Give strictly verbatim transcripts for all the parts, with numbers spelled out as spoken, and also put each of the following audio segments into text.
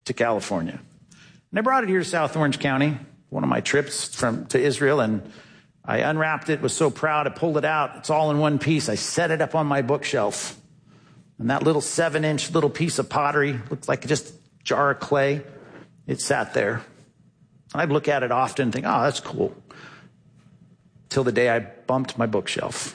to California. And I brought it here to South Orange County, one of my trips from to Israel, and I unwrapped it, was so proud. I pulled it out. It's all in one piece. I set it up on my bookshelf. And that little seven-inch little piece of pottery, looked like just a jar of clay, it sat there. I'd look at it often and think, oh, that's cool. Till the day I bumped my bookshelf.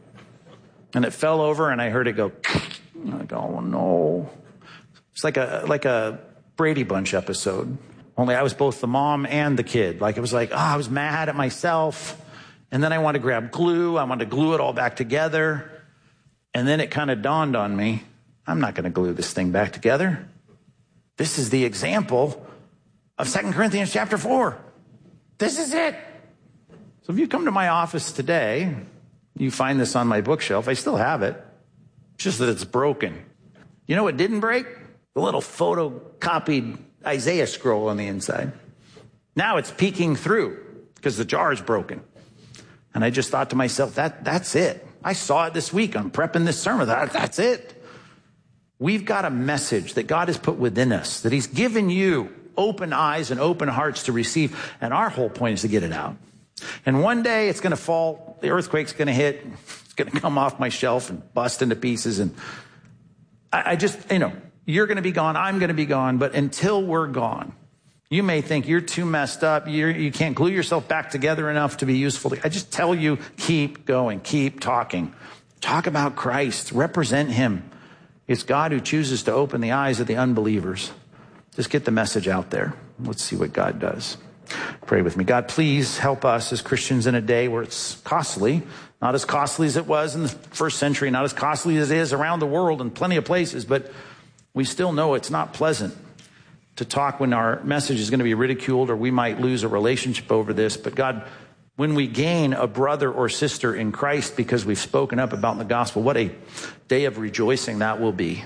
And it fell over, and I heard it go, and I go, oh, no. It's like a like a Brady Bunch episode. Only I was both the mom and the kid. Like, it was like, oh, I was mad at myself. And then I wanted to grab glue. I wanted to glue it all back together. And then it kind of dawned on me, I'm not going to glue this thing back together. This is the example of Second Corinthians chapter four. This is it. So if you come to my office today, you find this on my bookshelf. I still have it. It's just that it's broken. You know what didn't break? The little photocopied Isaiah scroll on the inside. Now it's peeking through because the jar is broken. And I just thought to myself, that that's it. I saw it this week. I'm prepping this sermon. That, that's it. We've got a message that God has put within us, that he's given you open eyes and open hearts to receive. And our whole point is to get it out. And one day it's going to fall. The earthquake's going to hit. It's going to come off my shelf and bust into pieces. And I, I just, you know, you're going to be gone. I'm going to be gone. But until we're gone, you may think you're too messed up. You're, you can't glue yourself back together enough to be useful. I just tell you, keep going. Keep talking. Talk about Christ. Represent him. It's God who chooses to open the eyes of the unbelievers. Just get the message out there. Let's see what God does. Pray with me. God, please help us as Christians in a day where it's costly, not as costly as it was in the first century, not as costly as it is around the world in plenty of places, but we still know it's not pleasant to talk when our message is going to be ridiculed or we might lose a relationship over this. But God, when we gain a brother or sister in Christ because we've spoken up about the gospel, what a day of rejoicing that will be.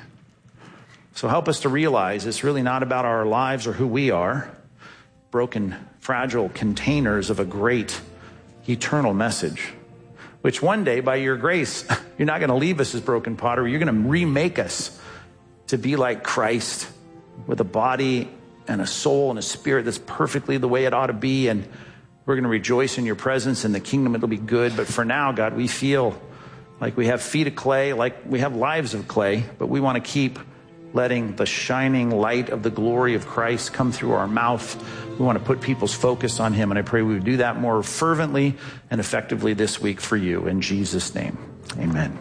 So help us to realize it's really not about our lives or who we are, broken, fragile containers of a great eternal message, which one day by your grace, you're not going to leave us as broken pottery. You're going to remake us to be like Christ, with a body and a soul and a spirit that's perfectly the way it ought to be. And we're going to rejoice in your presence in the kingdom. It'll be good. But for now, God, we feel like we have feet of clay, like we have lives of clay, but we want to keep letting the shining light of the glory of Christ come through our mouth. We want to put people's focus on him. And I pray we would do that more fervently and effectively this week for you. In Jesus' name, amen.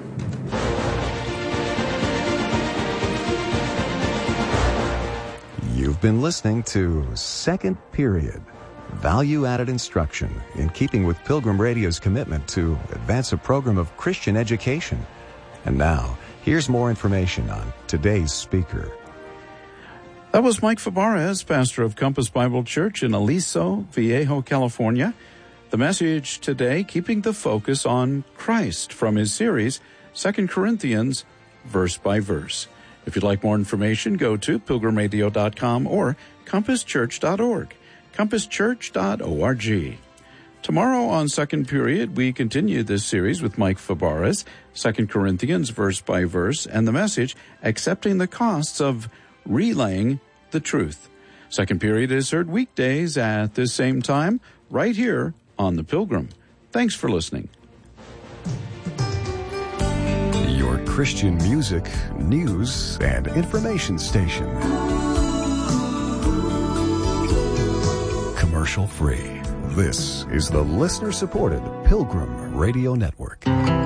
You've been listening to Second Period, value-added instruction in keeping with Pilgrim Radio's commitment to advance a program of Christian education. And now, here's more information on today's speaker. That was Mike Fabarez, pastor of Compass Bible Church in Aliso Viejo, California. The message today, keeping the focus on Christ, from his series, Second Corinthians, verse by verse. If you'd like more information, go to pilgrim radio dot com or compass church dot org, compass church dot org. Tomorrow on Second Period, we continue this series with Mike Fabarez, Second Corinthians, verse by verse, and the message, Accepting the Costs of Relaying the Truth. Second Period is heard weekdays at this same time, right here on The Pilgrim. Thanks for listening. Your Christian music, news, and information station. Commercial free. This is the listener-supported Pilgrim Radio Network.